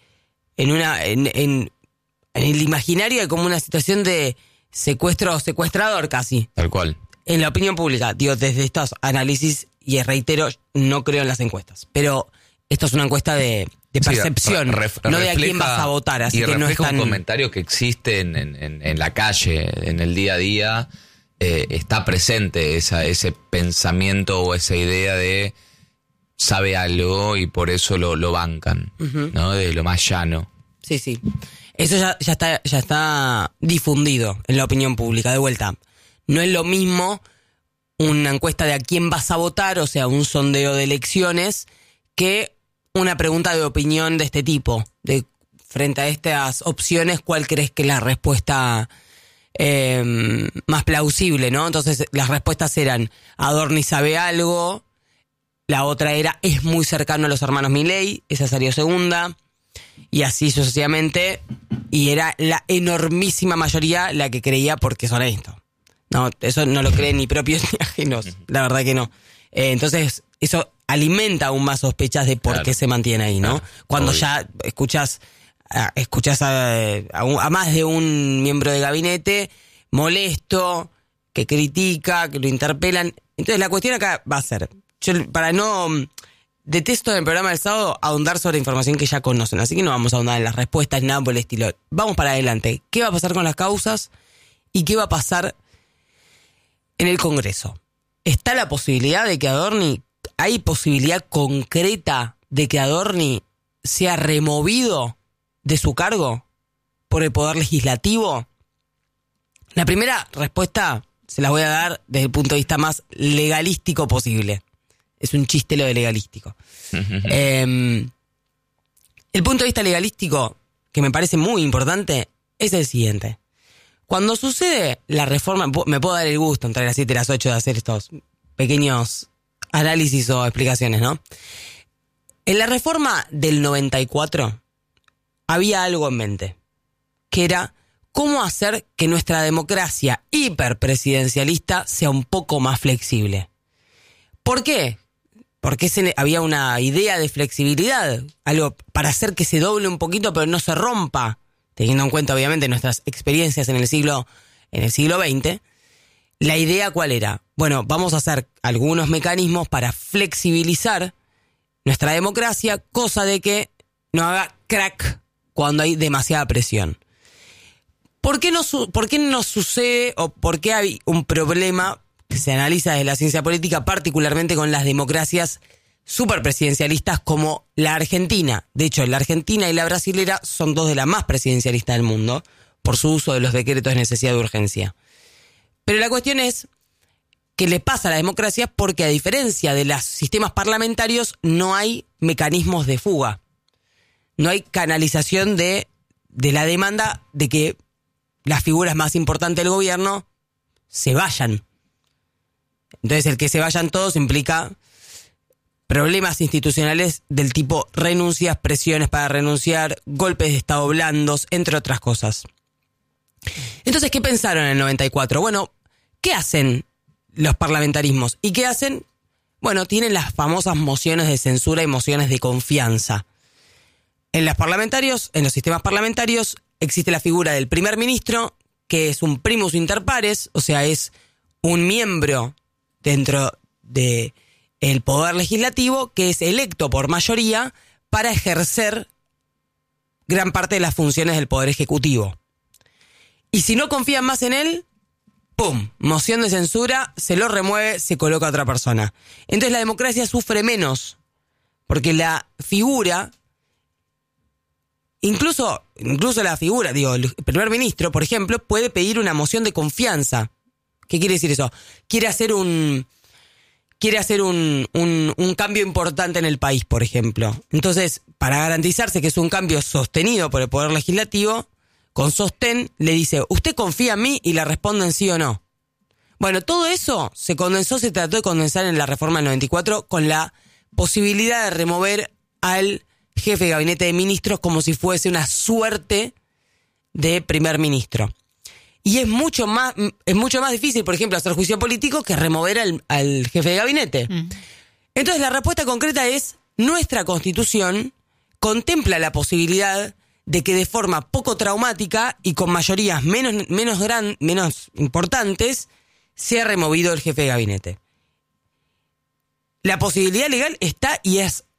en el imaginario de como una situación de secuestro o secuestrador casi. Tal cual. En la opinión pública, digo, desde estos análisis, y reitero, no creo en las encuestas, pero esto es una encuesta de de percepción, no de a quién vas a votar. Así y que no es refleja tan... un comentario que existe en la calle, en el día a día. Está presente ese pensamiento o esa idea de sabe algo y por eso lo bancan, ¿no? De lo más llano. Sí, sí. Eso ya está difundido en la opinión pública. De vuelta, no es lo mismo una encuesta de a quién vas a votar, o sea, un sondeo de elecciones, que una pregunta de opinión de este tipo. De frente a estas opciones, ¿cuál crees que es la respuesta más plausible, ¿no? Entonces las respuestas eran: Adorni sabe algo. La otra era: es muy cercano a los hermanos Milei. Esa salió segunda. Y así sucesivamente. Y era la enormísima mayoría la que creía porque es honesto. No, eso no lo creen ni propios ni ajenos. La verdad que no. Entonces eso alimenta aún más sospechas de por qué se mantiene ahí, ¿no? Cuando ya escuchás a más de un miembro de gabinete molesto, que critica, que lo interpelan. Entonces la cuestión acá va a ser, detesto en el programa del sábado ahondar sobre información que ya conocen, así que no vamos a ahondar en las respuestas, nada por el estilo. Vamos para adelante. ¿Qué va a pasar con las causas y qué va a pasar en el Congreso? ¿Está la posibilidad de que hay posibilidad concreta de que Adorni sea removido de su cargo por el Poder Legislativo? La primera respuesta se la voy a dar desde el punto de vista más legalístico posible. Es un chiste lo de legalístico. El punto de vista legalístico, que me parece muy importante, es el siguiente. Cuando sucede la reforma, me puedo dar el gusto entre las 7 y las 8 de hacer estos pequeños análisis o explicaciones, ¿no? En la reforma del 94 había algo en mente, que era cómo hacer que nuestra democracia hiperpresidencialista sea un poco más flexible. ¿Por qué? Porque había una idea de flexibilidad, algo para hacer que se doble un poquito pero no se rompa, teniendo en cuenta obviamente nuestras experiencias en el siglo XX. La idea ¿cuál era? Bueno, vamos a hacer algunos mecanismos para flexibilizar nuestra democracia, cosa de que no haga crack cuando hay demasiada presión. ¿Por qué no sucede o por qué hay un problema que se analiza desde la ciencia política, particularmente con las democracias superpresidencialistas como la Argentina? De hecho, la Argentina y la brasilera son dos de las más presidencialistas del mundo por su uso de los decretos de necesidad de urgencia. Pero la cuestión es que le pasa a la democracia porque, a diferencia de los sistemas parlamentarios, no hay mecanismos de fuga. No hay canalización de la demanda de que las figuras más importantes del gobierno se vayan. Entonces, el que se vayan todos implica problemas institucionales del tipo renuncias, presiones para renunciar, golpes de estado blandos, entre otras cosas. Entonces, ¿qué pensaron en el 94? Bueno, ¿qué hacen los parlamentarismos? ¿Y qué hacen? Bueno, tienen las famosas mociones de censura y mociones de confianza. En los sistemas parlamentarios, existe la figura del primer ministro, que es un primus inter pares, o sea, es un miembro dentro del poder legislativo que es electo por mayoría para ejercer gran parte de las funciones del poder ejecutivo. Y si no confían más en él, ¡pum!, moción de censura, se lo remueve, se coloca a otra persona. Entonces la democracia sufre menos, porque la figura, incluso la figura, el primer ministro, por ejemplo, puede pedir una moción de confianza. ¿Qué quiere decir eso? Quiere hacer un cambio importante en el país, por ejemplo. Entonces, para garantizarse que es un cambio sostenido por el Poder Legislativo, con sostén le dice: ¿usted confía en mí? Y le responden sí o no. Bueno, todo eso se trató de condensar en la reforma del 94 con la posibilidad de remover al jefe de gabinete de ministros como si fuese una suerte de primer ministro. Y es mucho más difícil, por ejemplo, hacer juicio político que remover al jefe de gabinete. Entonces la respuesta concreta es: nuestra Constitución contempla la posibilidad de que de forma poco traumática y con mayorías menos importantes sea removido el jefe de gabinete. La posibilidad legal está y es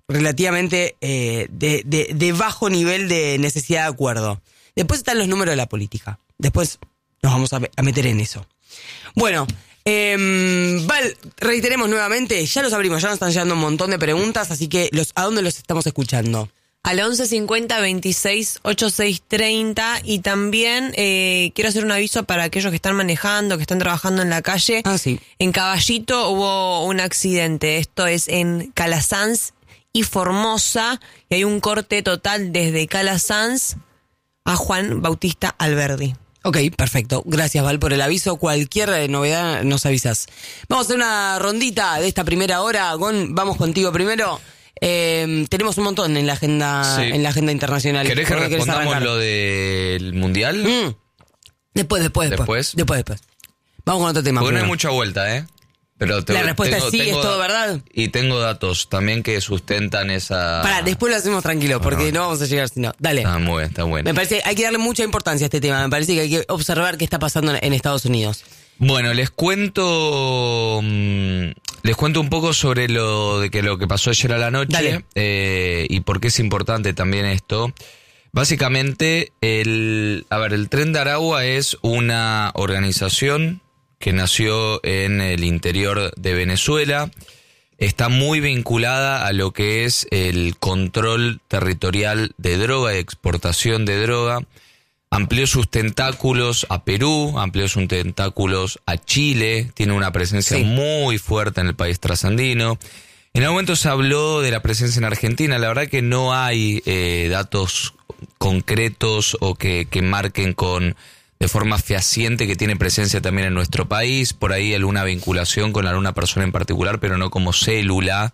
relativamente de bajo nivel de necesidad de acuerdo. Después están los números de la política. Después nos vamos a meter en eso. Bueno, Val, reiteremos nuevamente, ya los abrimos, ya nos están llegando un montón de preguntas, así que ¿a dónde los estamos escuchando? Al 1150 26 86 30 y también quiero hacer un aviso para aquellos que están manejando, que están trabajando en la calle. Ah, sí. En Caballito hubo un accidente, esto es en Calasanz y Formosa, y hay un corte total desde Calasanz a Juan Bautista Alberdi. Ok, perfecto. Gracias, Val, por el aviso. Cualquier novedad nos avisas. Vamos a hacer una rondita de esta primera hora. Gon, vamos contigo primero. Tenemos un montón en la agenda, sí, en la agenda internacional. ¿Querés que respondamos lo del Mundial? Después. Vamos con otro tema. Porque no hay mucha vuelta, Pero la respuesta es sí, es todo verdad. Y tengo datos también que sustentan esa... Pará, después lo hacemos tranquilo, porque no vamos a llegar si no. Dale. Está bueno. Me parece, hay que darle mucha importancia a este tema. Me parece que hay que observar qué está pasando en Estados Unidos. Bueno, les cuento un poco sobre lo que pasó ayer a la noche. Y por qué es importante también esto. Básicamente, el Tren de Aragua es una organización que nació en el interior de Venezuela. Está muy vinculada a lo que es el control territorial de droga y exportación de droga. Amplió sus tentáculos a Perú, amplió sus tentáculos a Chile, tiene una presencia muy fuerte en el país trasandino. En algún momento se habló de la presencia en Argentina, la verdad que no hay datos concretos o que marquen de forma fehaciente que tiene presencia también en nuestro país, por ahí alguna vinculación con alguna persona en particular, pero no como célula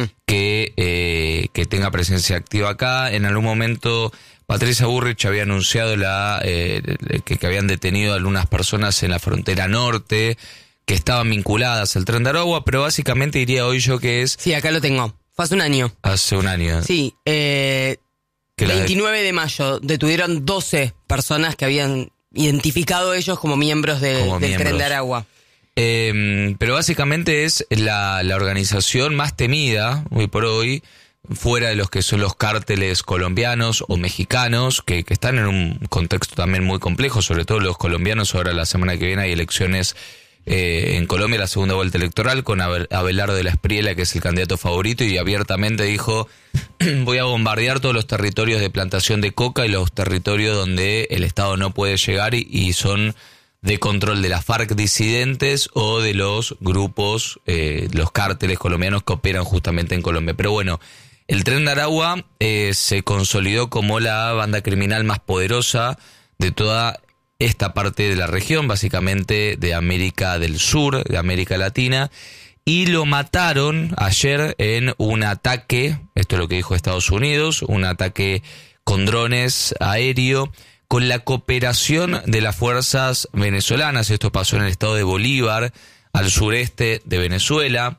que tenga presencia activa acá. En algún momento Patricia Bullrich había anunciado que habían detenido a algunas personas en la frontera norte que estaban vinculadas al Tren de Aragua, pero básicamente diría hoy yo que es... Sí, acá lo tengo. Fue hace un año. Hace un año. Sí, 29 de mayo detuvieron 12 personas que habían identificado ellos como miembros del Tren de Aragua. Pero básicamente es la organización más temida hoy por hoy, fuera de los que son los cárteles colombianos o mexicanos, que están en un contexto también muy complejo, sobre todo los colombianos. Ahora la semana que viene hay elecciones en Colombia, la segunda vuelta electoral, con Abelardo de la Espriella, que es el candidato favorito, y abiertamente dijo: voy a bombardear todos los territorios de plantación de coca y los territorios donde el Estado no puede llegar y son de control de las FARC disidentes o de los grupos, los cárteles colombianos que operan justamente en Colombia. Pero bueno, el Tren de Aragua se consolidó como la banda criminal más poderosa de toda esta parte de la región, básicamente de América del Sur, de América Latina, y lo mataron ayer en un ataque, esto es lo que dijo Estados Unidos, un ataque con drones aéreo, con la cooperación de las fuerzas venezolanas. Esto pasó en el estado de Bolívar, al sureste de Venezuela.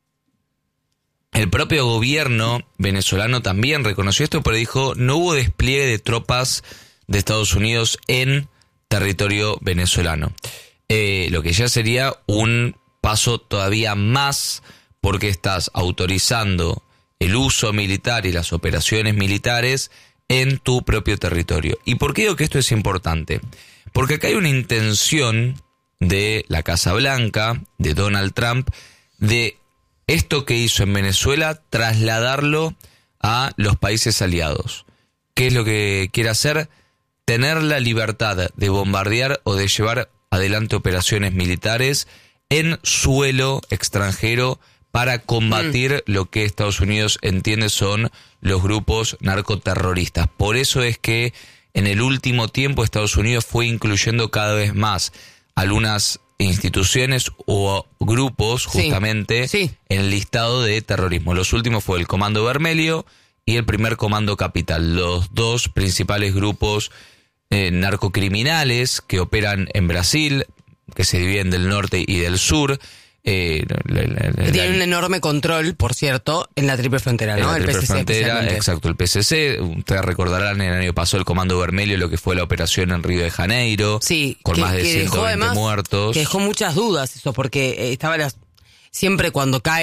El propio gobierno venezolano también reconoció esto, pero dijo: no hubo despliegue de tropas de Estados Unidos en territorio venezolano. Lo que ya sería un paso todavía más, porque estás autorizando el uso militar y las operaciones militares en tu propio territorio. ¿Y por qué digo que esto es importante? Porque acá hay una intención de la Casa Blanca, de Donald Trump, de esto que hizo en Venezuela, trasladarlo a los países aliados. ¿Qué es lo que quiere hacer? Tener la libertad de bombardear o de llevar adelante operaciones militares en suelo extranjero para combatir lo que Estados Unidos entiende son los grupos narcoterroristas. Por eso es que en el último tiempo Estados Unidos fue incluyendo cada vez más algunas instituciones o grupos justamente en el listado de terrorismo. Los últimos fue el Comando Vermelho y el primer Comando Capital, los dos principales grupos narcocriminales que operan en Brasil, que se dividen del norte y del sur. Tienen un enorme control, por cierto, en la Triple Frontera, ¿no? La Triple PCC, Frontera, exacto, el PCC. Ustedes recordarán el año pasado el Comando Vermelho, lo que fue la operación en Río de Janeiro, con más de 120 muertos. Que dejó muchas dudas eso, porque estaba siempre cuando cae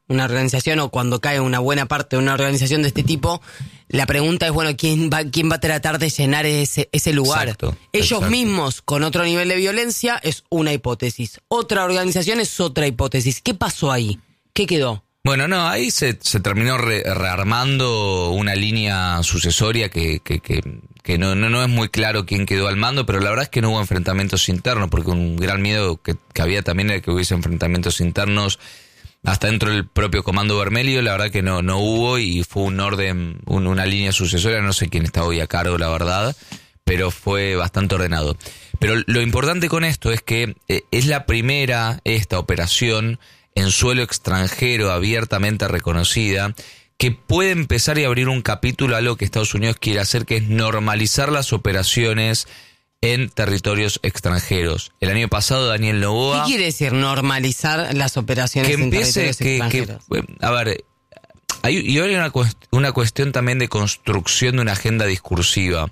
una organización o cuando cae una buena parte de una organización de este tipo, la pregunta es, bueno, ¿quién va a tratar de llenar ese lugar? Exacto, Ellos exacto. mismos con otro nivel de violencia es una hipótesis. Otra organización es otra hipótesis. ¿Qué pasó ahí? ¿Qué quedó? Bueno, no, ahí se terminó rearmando una línea sucesoria que no es muy claro quién quedó al mando, pero la verdad es que no hubo enfrentamientos internos, porque un gran miedo que había también era que hubiese enfrentamientos internos hasta dentro del propio Comando Vermelho. La verdad que no hubo, y fue un orden, una línea sucesoria, no sé quién está hoy a cargo, la verdad, pero fue bastante ordenado. Pero lo importante con esto es que es la primera, esta operación en suelo extranjero abiertamente reconocida, que puede empezar y abrir un capítulo a lo que Estados Unidos quiere hacer, que es normalizar las operaciones en territorios extranjeros. El año pasado Daniel Noboa... ¿Qué quiere decir normalizar las operaciones que en empiece, territorios extranjeros? a ver, hay una cuestión también de construcción de una agenda discursiva.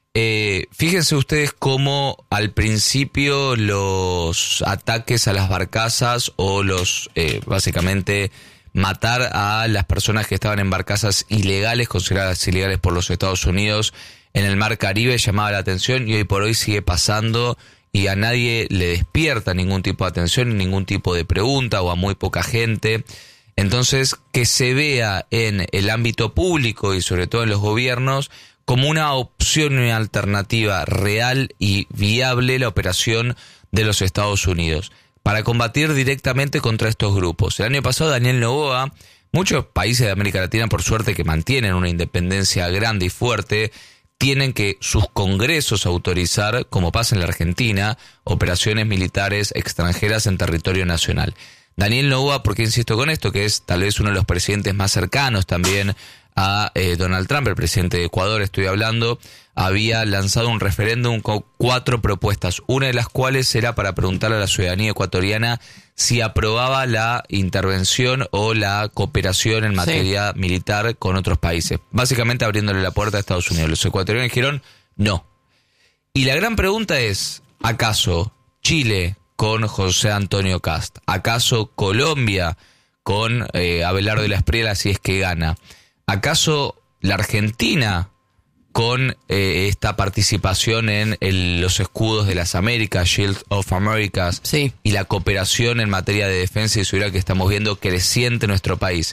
Fíjense ustedes cómo al principio los ataques a las barcazas o básicamente matar a las personas que estaban en barcazas ilegales, consideradas ilegales por los Estados Unidos en el Mar Caribe, llamaba la atención, y hoy por hoy sigue pasando y a nadie le despierta ningún tipo de atención, ningún tipo de pregunta, o a muy poca gente. Entonces, que se vea en el ámbito público y sobre todo en los gobiernos como una opción y una alternativa real y viable la operación de los Estados Unidos para combatir directamente contra estos grupos. El año pasado Daniel Noboa, muchos países de América Latina, por suerte, que mantienen una independencia grande y fuerte, tienen que sus congresos autorizar, como pasa en la Argentina, operaciones militares extranjeras en territorio nacional. Daniel Noboa, ¿por qué insisto con esto? Que es tal vez uno de los presidentes más cercanos también a Donald Trump, el presidente de Ecuador, estoy hablando, había lanzado un referéndum con 4 propuestas, una de las cuales era para preguntarle a la ciudadanía ecuatoriana si aprobaba la intervención o la cooperación en materia militar con otros países, básicamente abriéndole la puerta a Estados Unidos. Los ecuatorianos dijeron no. Y la gran pregunta es, ¿acaso Chile con José Antonio Kast, acaso Colombia con Abelardo de la Espriella si es que gana, acaso la Argentina con esta participación en los escudos de las Américas, Shield of Americas, Sí. y la cooperación en materia de defensa y seguridad que estamos viendo creciente en nuestro país,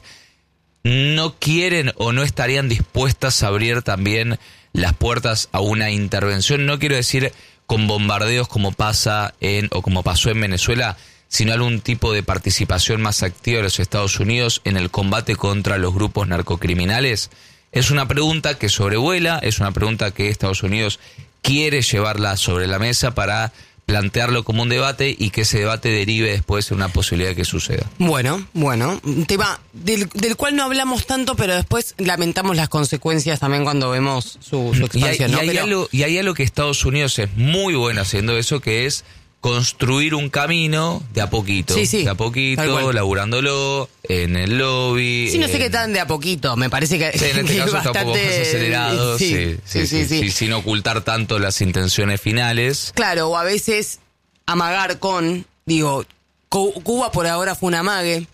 no quieren o no estarían dispuestas a abrir también las puertas a una intervención? No quiero decir con bombardeos como pasó en Venezuela, sino algún tipo de participación más activa de los Estados Unidos en el combate contra los grupos narcocriminales. Es una pregunta que sobrevuela, es una pregunta que Estados Unidos quiere llevarla sobre la mesa para plantearlo como un debate y que ese debate derive después en una posibilidad de que suceda. Bueno, un tema del cual no hablamos tanto, pero después lamentamos las consecuencias también cuando vemos su expansión, ¿no? Y hay algo que Estados Unidos es muy bueno haciendo eso, que es construir un camino de a poquito, Sí, de a poquito, laburándolo en el lobby. Sí, no sé qué tan de a poquito, me parece que, Sí, en este que caso es está un poco más acelerado, sí, sin ocultar tanto las intenciones finales. Claro, o a veces amagar con, Cuba por ahora fue un amague.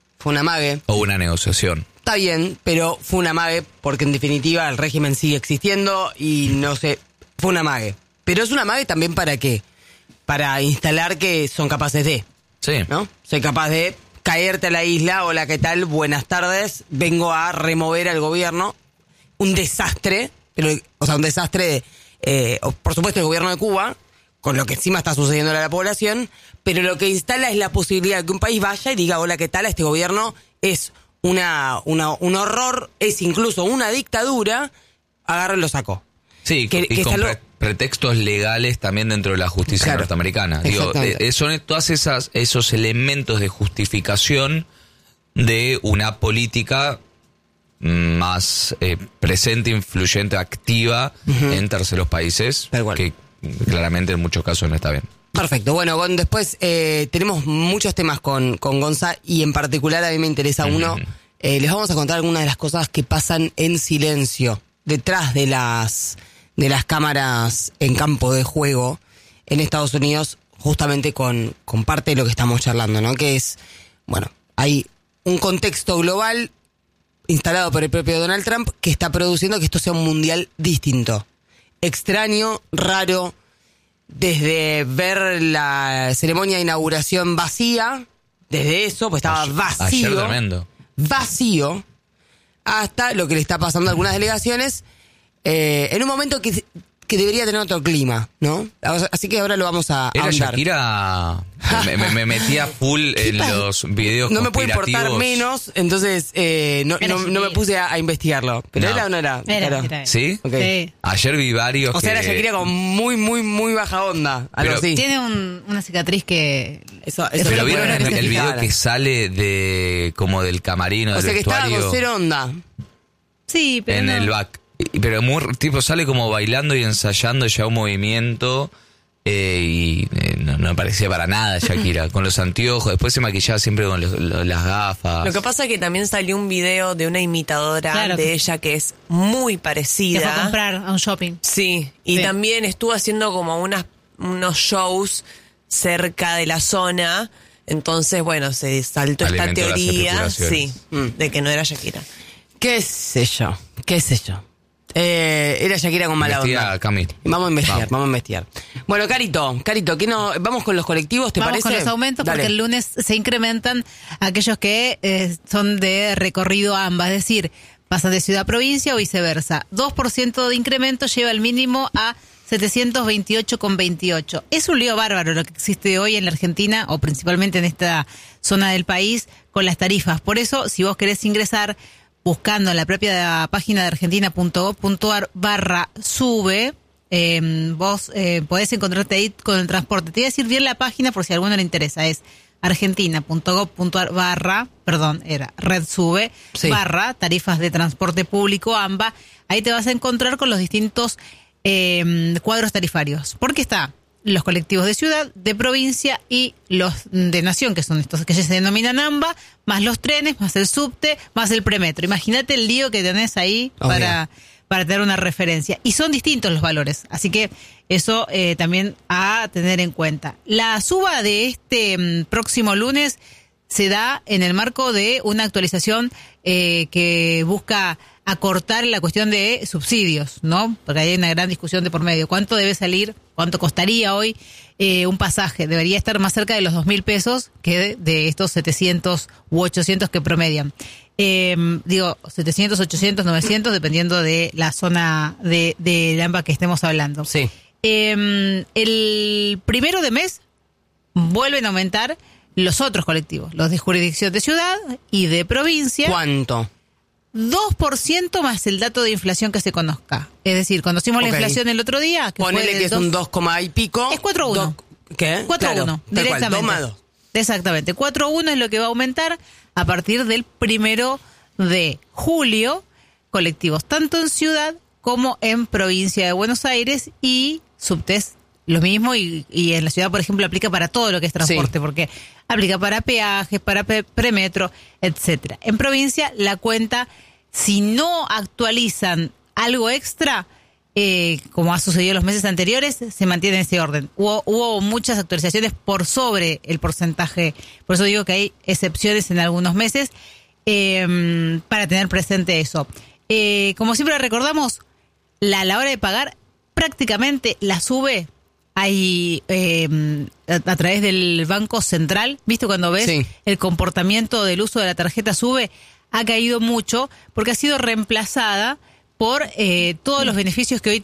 O una negociación. Está bien, pero fue un amague porque en definitiva el régimen sigue existiendo y no sé, fue un amague. Pero es un amague también ¿para qué? Para instalar que son capaces de, Sí. ¿no? Soy capaz de caerte a la isla, hola, ¿qué tal? Buenas tardes, vengo a remover al gobierno. Un desastre, un desastre, por supuesto, el gobierno de Cuba, con lo que encima está sucediendo a la población, pero lo que instala es la posibilidad de que un país vaya y diga, hola, ¿qué tal? Este gobierno es un horror, es incluso una dictadura, agarro y lo saco. Sí, y con pretextos legales también dentro de la justicia norteamericana. Son todos esos elementos de justificación de una política más presente, influyente, activa en terceros países, que claramente en muchos casos no está bien. Perfecto. Bueno, después tenemos muchos temas con Gonza y en particular a mí me interesa uno. Les vamos a contar algunas de las cosas que pasan en silencio detrás de las cámaras en campo de juego en Estados Unidos, justamente con parte de lo que estamos charlando, ¿no? Que es, hay un contexto global instalado por el propio Donald Trump que está produciendo que esto sea un mundial distinto. Extraño, raro, desde ver la ceremonia de inauguración vacía, desde eso, pues estaba vacío. Ayer tremendo. Vacío, hasta lo que le está pasando a algunas delegaciones, en un momento que debería tener otro clima, ¿no? Así que ahora lo vamos a Era ahondar. Shakira, me metía full en los videos No me puede importar conspirativos. menos, entonces no me puse a investigarlo. ¿Pero No. era o no era? Era. ¿Sí? Ok. Sí. Ayer vi varios O sea, que... era Shakira con muy, muy, muy baja onda. Algo Pero así. Tiene una cicatriz que... Eso Pero lo vieron pueden el video verificar. que sale de como del camarino, O del sea, que estaba vestuario, con cero onda. Sí, pero en no. el back. Pero muy, tipo, sale como bailando y ensayando ya un movimiento no me parecía para nada Shakira, con los anteojos, después se maquillaba siempre con las gafas. Lo que pasa es que también salió un video de una imitadora Claro de que- ella que es muy Que parecida. fue a comprar a un shopping. Sí, y Sí. también estuvo haciendo como unos shows cerca de la zona. Entonces, bueno, se saltó esta Alimentó las teoría, especulaciones. sí, de que no era Shakira. ¿Qué sé yo? Era Shakira con mala Investiga, onda. Cami. Vamos a Vamos. investigar. Bueno, Carito, ¿qué no? Vamos con los colectivos, ¿te Vamos parece? con los aumentos Dale. porque el lunes se incrementan aquellos que son de recorrido AMBA, es decir, pasan de ciudad a provincia o viceversa. 2% de incremento lleva el mínimo a 728,28. Es un lío bárbaro lo que existe hoy en la Argentina o principalmente en esta zona del país con las tarifas. Por eso, si vos querés ingresar buscando en la propia página de argentina.gov.ar/sube, vos podés encontrarte ahí con el transporte. Te voy a decir bien la página por si a alguno le interesa. Es argentina.gov.ar red sube, Sí. tarifas de transporte público AMBA. Ahí te vas a encontrar con los distintos cuadros tarifarios. Porque está los colectivos de ciudad, de provincia y los de nación, que son estos que ya se denominan AMBA, más los trenes, más el subte, más el premetro. Imagínate el lío que tenés ahí Obvio. para tener una referencia. Y son distintos los valores, así que eso también a tener en cuenta. La suba de este próximo lunes se da en el marco de una actualización que busca acortar la cuestión de subsidios, ¿no? Porque hay una gran discusión de por medio. ¿Cuánto debe salir? ¿Cuánto costaría hoy un pasaje? Debería estar más cerca de los 2.000 pesos que de estos 700 u 800 que promedian. 700, 800, 900, dependiendo de la zona de AMBA que estemos hablando. Sí. El primero de mes vuelven a aumentar los otros colectivos, los de jurisdicción de ciudad y de provincia. ¿Cuánto? 2% más el dato de inflación que se conozca. Es decir, conocimos Ok. la inflación el otro día, que Ponele fue que del es un 2. 2, y pico. Es 4,1. ¿Qué? 4,1, Claro, tal cual, directamente. 2 más 2. Exactamente, 4,1 es lo que va a aumentar a partir del 1 de julio, colectivos tanto en ciudad como en provincia de Buenos Aires y subtes lo mismo y en la ciudad, por ejemplo, aplica para todo lo que es transporte, Sí. porque aplica para peajes, para premetro, etcétera. En provincia la cuenta, si no actualizan algo extra, como ha sucedido en los meses anteriores, se mantiene en ese orden. Hubo muchas actualizaciones por sobre el porcentaje, por eso digo que hay excepciones en algunos meses, para tener presente eso. Como siempre recordamos, a la hora de pagar, prácticamente la sube hay a través del Banco Central. ¿Viste cuando ves Sí. el comportamiento del uso de la tarjeta sube? Ha caído mucho porque ha sido reemplazada por todos los beneficios que hoy